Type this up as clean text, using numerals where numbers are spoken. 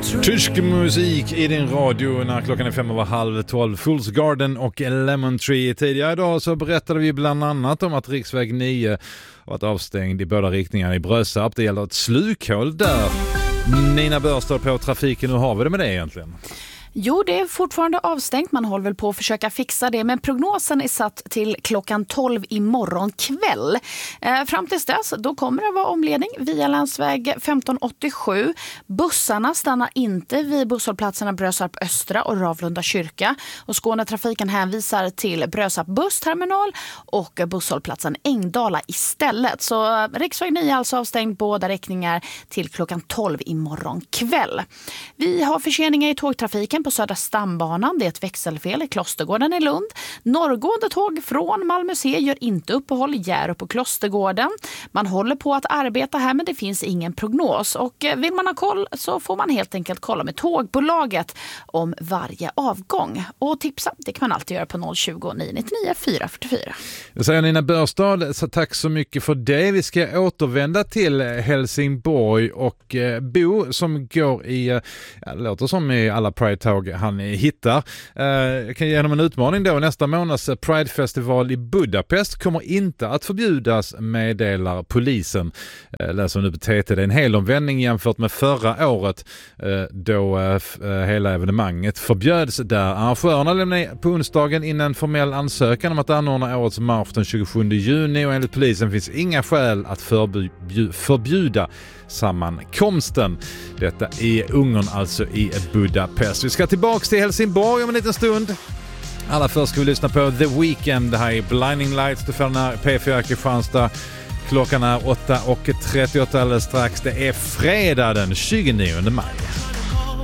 Tysk musik i din radio när klockan är 11:30. Fools Garden och Lemon Tree. Tidigare idag så berättade vi bland annat om att riksväg 9 varit avstängd i båda riktningar i Brösarp. Det gäller ett slukhål där. Nina Börstad på trafiken, hur har vi det med det egentligen? Jo, det är fortfarande avstängt. Man håller väl på att försöka fixa det. Men prognosen är satt till klockan 12 imorgon kväll. Fram tills dess, då kommer det vara omledning via länsväg 1587. Bussarna stannar inte vid busshållplatserna Brösarp Östra och Ravlunda kyrka. Och Skånetrafiken hänvisar till Brösarp bussterminal och busshållplatsen Ängdala istället. Så riksväg 9 är alltså avstängd båda riktningar till klockan 12 imorgon kväll. Vi har förseningar i tågtrafiken på Södra stambanan. Det är ett växelfel i Klostergården i Lund. Norrgående tåg från Malmö C gör inte uppehåll i Hjärup och Klostergården. Man håller på att arbeta här, men det finns ingen prognos. Och vill man ha koll så får man helt enkelt kolla med tågbolaget om varje avgång. Och tipsa, det kan man alltid göra på 020 999 444. Jag säger Nina Börstad, så tack så mycket för det. Vi ska återvända till Helsingborg och Bo som går i, det låter som i alla Pride-tåg han hittar. Jag kan ge honom en utmaning då. Nästa månads Pride-festival i Budapest kommer inte att förbjudas, meddelar polisen. Läser nu på TT. Det är en hel omvändning jämfört med förra året då hela evenemanget förbjöds där. Arrangörerna lämnade på onsdagen in en formell ansökan om att anordna årets marsch den 27 juni och enligt polisen finns inga skäl att förbjuda sammankomsten. Detta är Ungern, alltså i Budapest. Vi ska tillbaka till Helsingborg om en liten stund. Allra först ska vi lyssna på The Weeknd. Det här är Blinding Lights. Du får den här P4 Kristianstad. Klockan är 8:38 alldeles strax. Det är fredag den 29 maj.